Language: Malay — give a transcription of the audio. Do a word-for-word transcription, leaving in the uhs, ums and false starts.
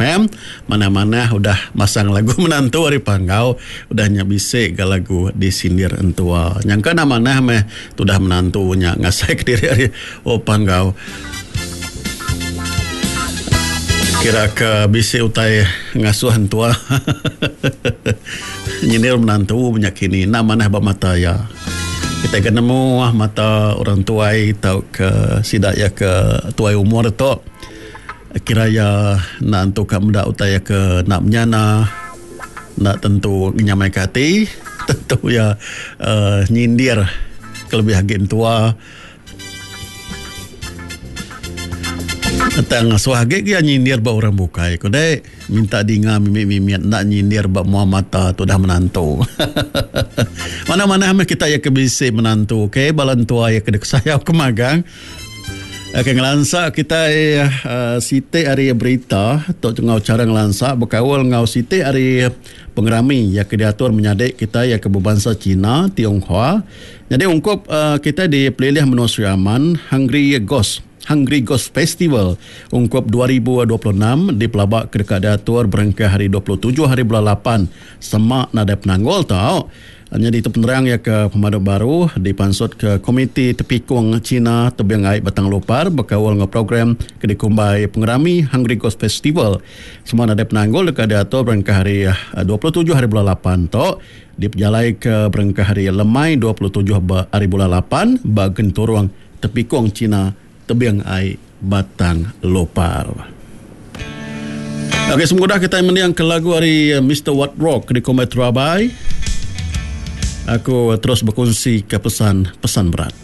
M. Mana-mana udah masang lagu menantu hari panggau, udah nyabisik ke lagu disindir entua. Nyangka mana meh udah menantunya ngasai ke diri hari oh panggau. Kira ke bisi utai ngasuh entua. Nyindir menantu menyakini namanya bamata ya. Kita kenemu mata orang tuai tau ke sidak ya ke tuai umur tu. Kira ya nak untuk kamu dak utai ke nak menyana, nak tentu nyamai kati, tentu ya uh, nyindir kelebih agin tua. Tang suhage dia nyindir ba orang bukai ko dek minta dinga mimik-mimik nak nyindir ba muamata tu dah menantu. Mana-mana ame kita ya kebisi menantu ke balan tua ya kedek saya ke magang. Ke ngelansa kita uh, site hari berita tok ngau cara ngelansa bekawal ngau site hari pengerami ya kediatur menyadek kita ya ke berbangsa Cina Tionghoa. Jadi ungkup uh, kita di playlist Menosiaman Hungry Ghost Hungry Ghost Festival ungkup dua ribu dua puluh enam di Pelabak Kedekat Datur berangka hari dua puluh tujuh hari bulan lapan semak nada penanggol tau. Hanya di itu penerang ya ke pemadam baru dipansut ke Komiti Tepikung Cina Tebing Air Batang Lopar berkawal dengan program kedekumbai pengerami Hungry Ghost Festival. Semua nada penanggol dekat Datur berangka hari dua puluh tujuh hari bulan lapan tau. Diperjalai ke berangka hari Lemai dua puluh tujuh hari bulan lapan bagian turung Tepikung Cina Tebing Air Batang Lopar. Okey, semoga kita mendiang ke lagu hari mister What Rock di Komai Terabai. Aku terus berkongsi ke pesan-pesan berat.